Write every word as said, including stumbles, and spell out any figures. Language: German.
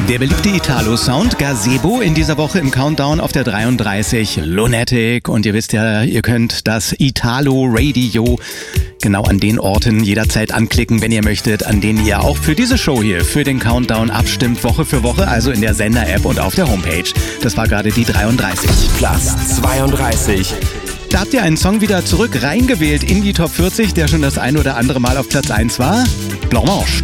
Der beliebte Italo-Sound Gazebo in dieser Woche im Countdown auf der dreiunddreißig, Lunatic. Und ihr wisst ja, ihr könnt das Italo-Radio genau an den Orten jederzeit anklicken, wenn ihr möchtet, an denen ihr auch für diese Show hier, für den Countdown abstimmt, Woche für Woche, also in der Sender-App und auf der Homepage. Das war gerade die dreiunddreißig. Platz zweiunddreißig. Da habt ihr einen Song wieder zurück reingewählt in die Top vierzig, der schon das ein oder andere Mal auf Platz eins war. Blanche.